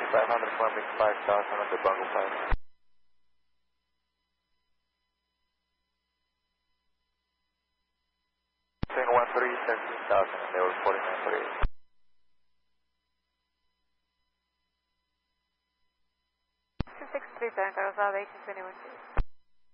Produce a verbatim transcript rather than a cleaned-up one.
five hundred forming five thousand on the Bungle five. Swing one three, seventeen thousand, and they were forty-nine forty-eight. two six three seven, Carlos Alva, eighteen twenty-one, please.